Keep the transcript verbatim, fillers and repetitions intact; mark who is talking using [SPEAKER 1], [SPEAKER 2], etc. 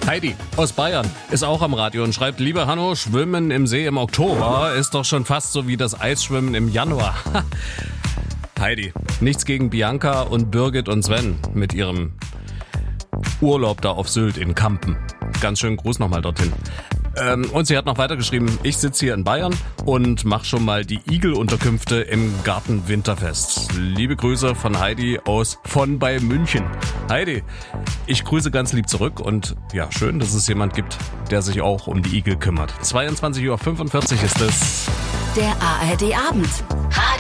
[SPEAKER 1] Heidi aus Bayern ist auch am Radio und schreibt: Lieber Hanno, Schwimmen im See im Oktober ist doch schon fast so wie das Eisschwimmen im Januar. Heidi, nichts gegen Bianca und Birgit und Sven mit ihrem Urlaub da auf Sylt in Kampen. Ganz schönen Gruß nochmal dorthin. Ähm, und sie hat noch weitergeschrieben: Ich sitze hier in Bayern und mache schon mal die Igelunterkünfte im Garten Winterfest. Liebe Grüße von Heidi aus von bei München. Heidi, ich grüße ganz lieb zurück und ja, schön, dass es jemand gibt, der sich auch um die Igel kümmert. zweiundzwanzig Uhr fünfundvierzig ist es.
[SPEAKER 2] Der A R D Abend.